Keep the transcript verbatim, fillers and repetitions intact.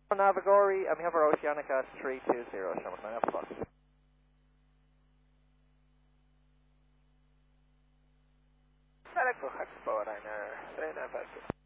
Navigori, and we have our Oceanica three two zero, Shamrock nine Alpha Fox. Select for Expo niner, three nine five two.